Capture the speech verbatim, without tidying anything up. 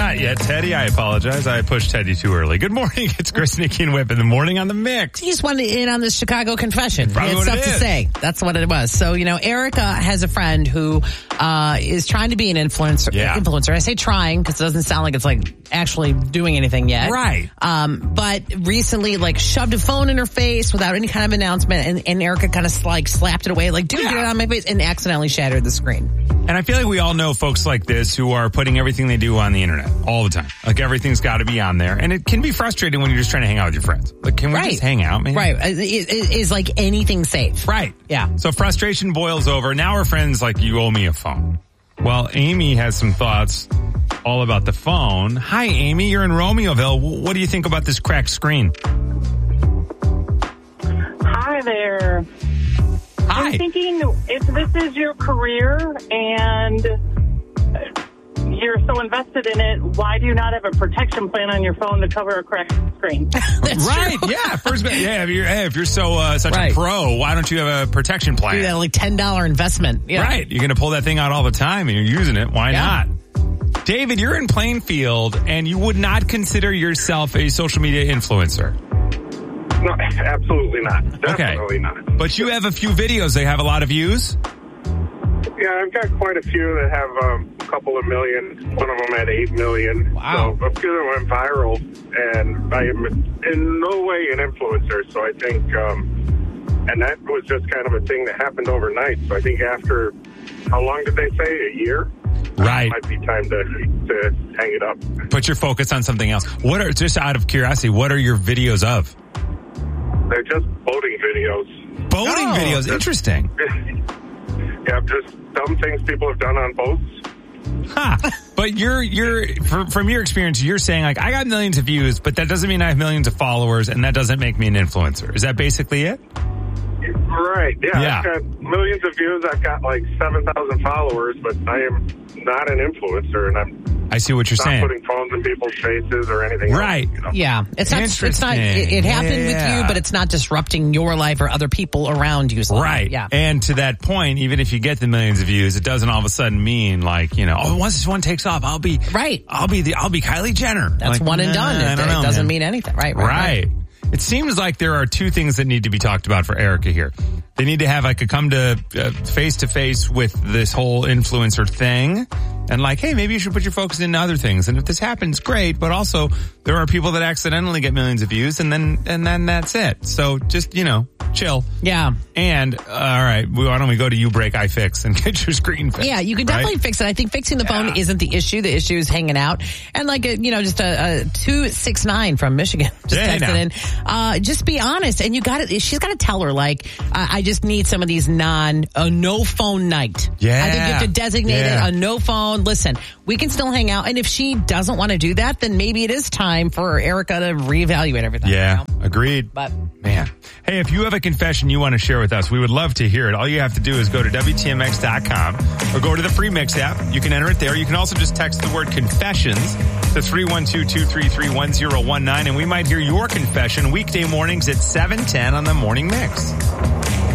Not yet, Teddy. I apologize. I pushed Teddy too early. Good morning. It's Chris, Nikki, and Whip in the morning on the Mix. He just wanted in on the Chicago confession. Probably He had what stuff it to is. say. That's what it was. So, you know, Erica has a friend who uh, is trying to be an influencer. Yeah. Influencer. I say trying because it doesn't sound like it's like actually doing anything yet. Right. Um, but recently, like, shoved a phone in her face without any kind of announcement, and, and Erica kind of like slapped it away, like, dude, Yeah. get it on my face, and accidentally shattered the screen. And I feel like we all know folks like this who are putting everything they do on the internet all the time. Like everything's got to be on there. And it can be frustrating when you're just trying to hang out with your friends. Like, can we Right. just hang out, man? Right. Is, is, is like anything safe? Right. Yeah. So frustration boils over. Now our friends like, you owe me a phone. Well, Amy has some thoughts all about the phone. Hi, Amy. You're in Romeoville. What do you think about this cracked screen? Hi there. Hi. I'm thinking if this is your career and you're so invested in it, why do you not have a protection plan on your phone to cover a cracked screen? Right. Yeah. First, yeah. If you're, hey, if you're so uh, such Right. a pro, why don't you have a protection plan? Do that like ten dollars investment. Yeah. Right. You're going to pull that thing out all the time and you're using it. Why Yeah. not? David, you're in Plainfield and you would not consider yourself a social media influencer. No, absolutely not. Definitely not. But you have a few videos. They have a lot of views. Yeah, I've got quite a few that have um, a couple of million. One of them had eight million. Wow. So a few that went viral, and I am in no way an influencer. So I think, um, and that was just kind of a thing that happened overnight. So I think after, how long did they say? A year? Right. Might be time to to hang it up. Put your focus on something else. What are, just out of curiosity, what are your videos of? They're just boating videos. Boating Oh. videos. Interesting. Yeah, just dumb things people have done on boats. Huh. But you're, you're, for, from your experience, you're saying like, I got millions of views, but that doesn't mean I have millions of followers and that doesn't make me an influencer. Is that basically it? Right, yeah. Yeah. I've got millions of views. I've got like seven thousand followers, but I am not an influencer, and I'm I see what you're not saying. putting phones in people's faces or anything Right. else. You know? Yeah, it's not. It's not. It, it happened with Yeah. you, but it's not disrupting your life or other people around you. Right. Yeah. And to that point, even if you get the millions of views, it doesn't all of a sudden mean like, you know, oh, once this one takes off, I'll be, Right. I'll be the, I'll be Kylie Jenner. That's Like, one and nah, done. I It, don't it know, doesn't man. mean anything. Right. Right. Right. It seems like there are two things that need to be talked about for Erica here. They need to have like a come to uh, face to face with this whole influencer thing. And like, hey, maybe you should put your focus into other things. And if this happens, great. But also, there are people that accidentally get millions of views, and then and then that's it. So just, you know, chill. Yeah. And uh, all right, why don't we go to You Break I Fix and get your screen fixed? Yeah, you can right? definitely fix it. I think fixing the phone Yeah. isn't the issue. The issue is hanging out. And like, a, you know, just a, a two six nine from Michigan just Yeah, texted now. in. Uh, just be honest. And you got to, she's got to tell her, like, I, I just need some of these non, a no phone night. Yeah. I think you have to designate Yeah. it a no phone. Listen, we can still hang out. And if she doesn't want to do that, then maybe it is time for Erica to reevaluate everything. Yeah, you know? agreed. But Man. Hey, if you have a confession you want to share with us, we would love to hear it. All you have to do is go to W T M X dot com or go to the free Mix app. You can enter it there. You can also just text the word confessions to three one two, two three three, one zero one nine, and we might hear your confession weekday mornings at seven ten on the Morning Mix.